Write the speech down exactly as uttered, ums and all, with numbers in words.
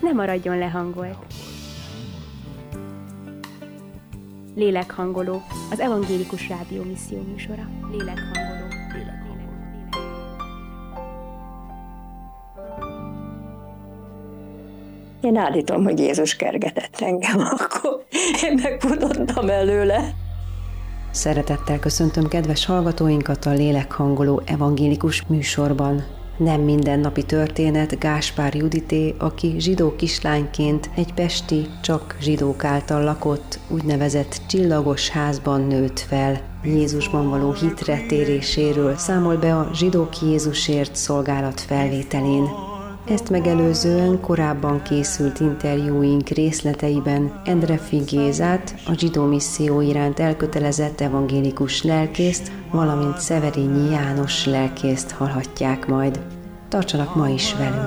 Ne maradjon lehangolt. Lélekhangoló, az Evangélikus Rádió misszió műsora. Lélekhangoló. Én állítom, hogy Jézus kergetett engem, akkor én megfutottam előle. Szeretettel köszöntöm kedves hallgatóinkat a Lélekhangoló evangélikus műsorban. Nem mindennapi történet Gáspár Judité, aki zsidó kislányként egy pesti, csak zsidók által lakott, úgynevezett csillagos házban nőtt fel. Jézusban való hitre téréséről számol be a Zsidók Jézusért szolgálat felvételén. Ezt megelőzően korábban készült interjúink részleteiben Endreffy Gézát, a zsidó misszió iránt elkötelezett evangélikus lelkészt, valamint Szeverényi János lelkészt hallhatják majd. Tartsanak ma is velünk!